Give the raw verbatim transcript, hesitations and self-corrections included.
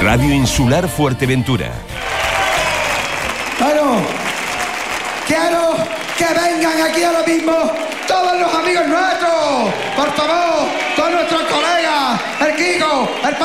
Radio Insular Fuerteventura. Bueno, quiero que vengan aquí ahora mismo todos los amigos nuestros. Por favor, todos nuestros colegas, el Kiko, el